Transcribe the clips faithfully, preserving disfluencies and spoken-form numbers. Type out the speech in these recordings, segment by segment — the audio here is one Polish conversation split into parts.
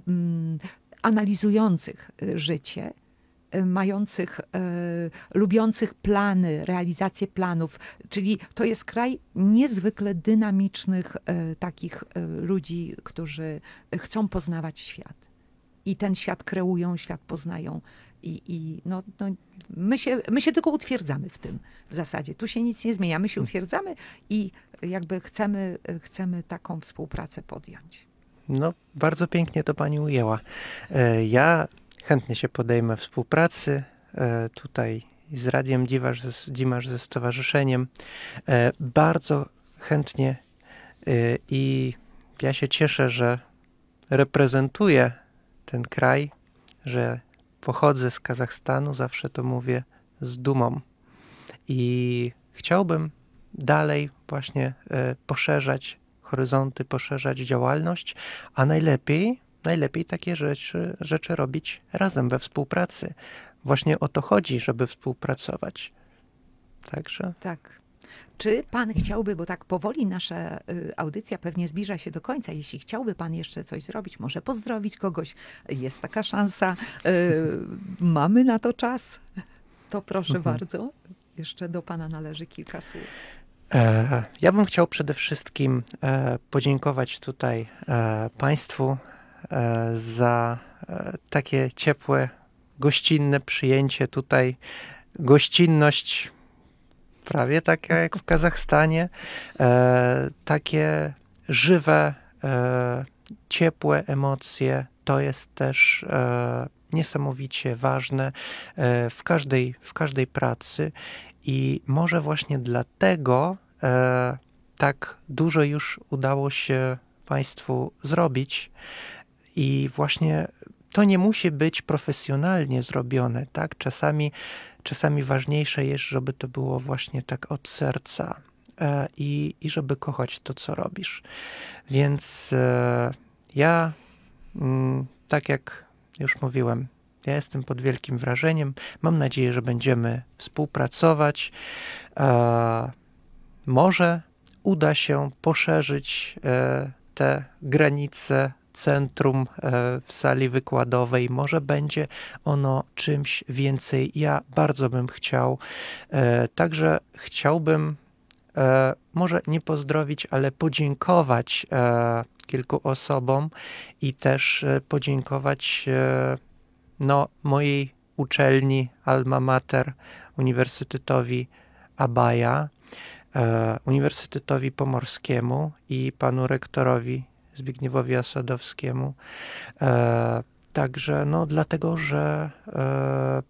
mm, analizujących życie, mających, e, lubiących plany, realizację planów. Czyli to jest kraj niezwykle dynamicznych e, takich e, ludzi, którzy chcą poznawać świat. I ten świat kreują, świat poznają. I, i no, no, my, się, my się tylko utwierdzamy w tym w zasadzie. Tu się nic nie zmienia. My się utwierdzamy i jakby chcemy, chcemy taką współpracę podjąć. No, bardzo pięknie to pani ujęła. E, Ja chętnie się podejmę współpracy e, tutaj z Radiem Dziwasz, z Dzimasz, ze stowarzyszeniem. E, Bardzo chętnie e, i ja się cieszę, że reprezentuję ten kraj, że pochodzę z Kazachstanu, zawsze to mówię z dumą. I chciałbym dalej właśnie e, poszerzać horyzonty, poszerzać działalność, a najlepiej, najlepiej takie rzeczy, rzeczy robić razem, we współpracy. Właśnie o to chodzi, żeby współpracować. Także Tak. Czy pan chciałby, bo tak powoli nasza y, audycja pewnie zbliża się do końca, jeśli chciałby pan jeszcze coś zrobić, może pozdrowić kogoś, jest taka szansa, y, mamy na to czas, to proszę Mhm. bardzo, jeszcze do pana należy kilka słów. e, ja bym chciał przede wszystkim e, podziękować tutaj e, państwu e, za e, takie ciepłe, gościnne przyjęcie tutaj, gościnność prawie taka jak w Kazachstanie, e, takie żywe, e, ciepłe emocje, to jest też e, niesamowicie ważne e, w każdej, w każdej pracy i może właśnie dlatego e, tak dużo już udało się państwu zrobić i właśnie to nie musi być profesjonalnie zrobione, tak? Czasami, czasami ważniejsze jest, żeby to było właśnie tak od serca e, i, i żeby kochać to, co robisz. Więc e, ja, mm, tak jak już mówiłem, ja jestem pod wielkim wrażeniem. Mam nadzieję, że będziemy współpracować. E, może uda się poszerzyć e, te granice centrum e, w sali wykładowej. Może będzie ono czymś więcej. Ja bardzo bym chciał. E, także chciałbym e, może nie pozdrowić, ale podziękować e, kilku osobom i też e, podziękować e, no, mojej uczelni Alma Mater, Uniwersytetowi Abaja, e, Uniwersytetowi Pomorskiemu i panu rektorowi Zbigniewowi Osadowskiemu. E, także no dlatego, że e,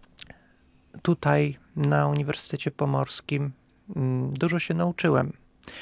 tutaj na Uniwersytecie Pomorskim m, dużo się nauczyłem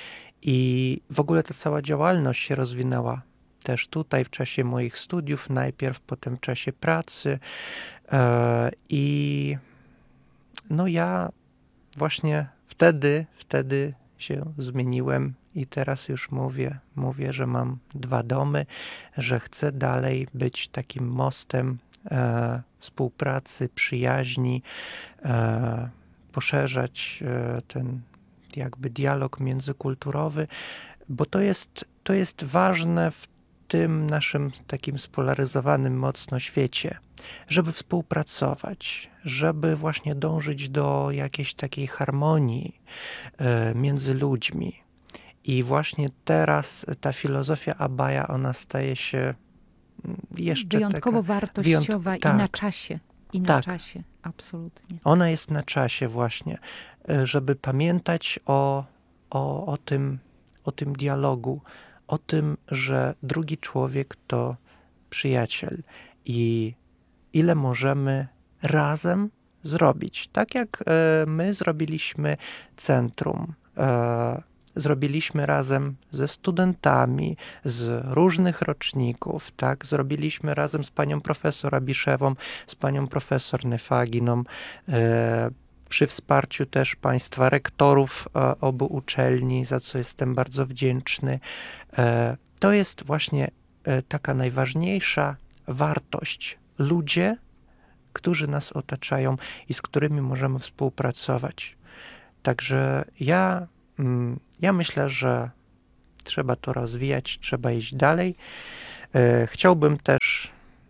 i w ogóle ta cała działalność się rozwinęła też tutaj w czasie moich studiów najpierw, potem w czasie pracy e, i no ja właśnie wtedy, wtedy się zmieniłem i teraz już mówię, mówię, że mam dwa domy, że chcę dalej być takim mostem e, współpracy, przyjaźni, e, poszerzać e, ten jakby dialog międzykulturowy, bo to jest, to jest ważne w tym naszym takim spolaryzowanym mocno świecie, żeby współpracować, żeby właśnie dążyć do jakiejś takiej harmonii e, między ludźmi. I właśnie teraz ta filozofia Abaja, ona staje się jeszcze Wyjątkowo taka, wartościowa wyjątk- i tak, na czasie. I na tak. czasie, absolutnie. Ona jest na czasie właśnie, e, żeby pamiętać o, o, o tym, o tym dialogu, o tym, że drugi człowiek to przyjaciel i ile możemy razem zrobić. Tak jak e, my zrobiliśmy centrum, e, zrobiliśmy razem ze studentami z różnych roczników, tak? Zrobiliśmy razem z panią profesor Abiszewą, z panią profesor Nefaginą, e, przy wsparciu też państwa rektorów e, obu uczelni, za co jestem bardzo wdzięczny. E, to jest właśnie e, taka najważniejsza wartość. Ludzie, którzy nas otaczają i z którymi możemy współpracować. Także ja, mm, ja myślę, że trzeba to rozwijać, trzeba iść dalej. E, chciałbym też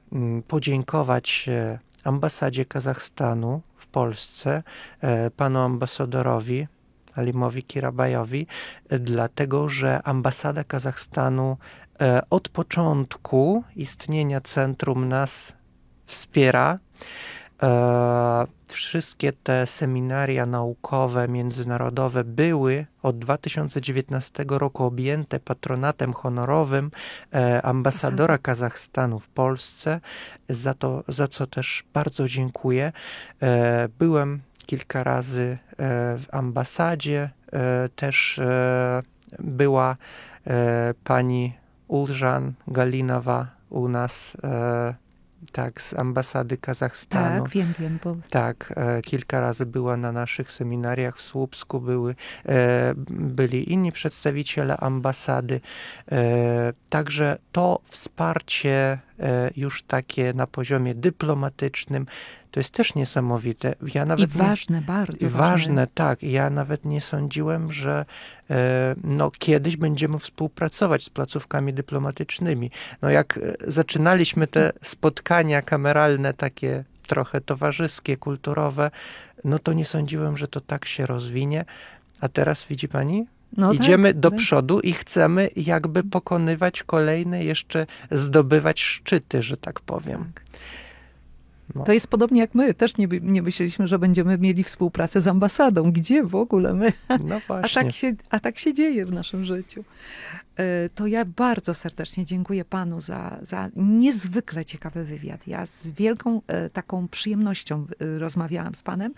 podziękować ambasadzie Kazachstanu w Polsce, panu ambasadorowi Alimowi Kirabajowi, dlatego że ambasada Kazachstanu od początku istnienia centrum nas wspiera. Wszystkie te seminaria naukowe, międzynarodowe były od dwa tysiące dziewiętnastego roku objęte patronatem honorowym ambasadora Kazachstanu w Polsce, za to, za co też bardzo dziękuję. Byłem kilka razy w ambasadzie, też była pani Ulżan Galinowa u nas, tak, z ambasady Kazachstanu. Tak, wiem, wiem. Bo... Tak, e, kilka razy była na naszych seminariach w Słupsku, były, e, byli inni przedstawiciele ambasady. E, także to wsparcie e, już takie na poziomie dyplomatycznym, to jest też niesamowite. Ja nawet I ważne, nie, bardzo ważne. Ważne, tak. Ja nawet nie sądziłem, że e, no, kiedyś będziemy współpracować z placówkami dyplomatycznymi. No jak zaczynaliśmy te spotkania kameralne, takie trochę towarzyskie, kulturowe, no to nie sądziłem, że to tak się rozwinie. A teraz widzi pani? No idziemy tak, do tak. przodu i chcemy jakby pokonywać kolejne, jeszcze zdobywać szczyty, że tak powiem. Tak. No. To jest podobnie jak my. Też nie, nie myśleliśmy, że będziemy mieli współpracę z ambasadą. Gdzie w ogóle my? No właśnie. A tak się, a tak się dzieje w naszym życiu. To ja bardzo serdecznie dziękuję panu za, za niezwykle ciekawy wywiad. Ja z wielką taką przyjemnością rozmawiałam z panem.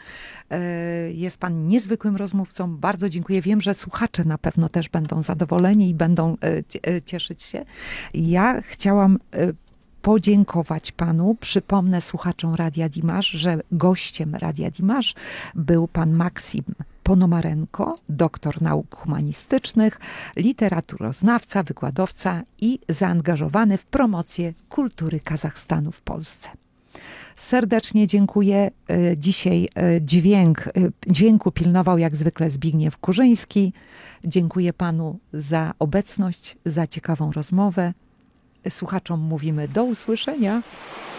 Jest pan niezwykłym rozmówcą. Bardzo dziękuję. Wiem, że słuchacze na pewno też będą zadowoleni i będą cieszyć się. Ja chciałam podziękować panu. Przypomnę słuchaczom Radia Dimash, że gościem Radia Dimash był pan Maksim Ponomarenko, doktor nauk humanistycznych, literaturoznawca, wykładowca i zaangażowany w promocję kultury Kazachstanu w Polsce. Serdecznie dziękuję. Dzisiaj dźwięk, dźwięku pilnował jak zwykle Zbigniew Kurzyński. Dziękuję panu za obecność, za ciekawą rozmowę. Słuchaczom mówimy do usłyszenia.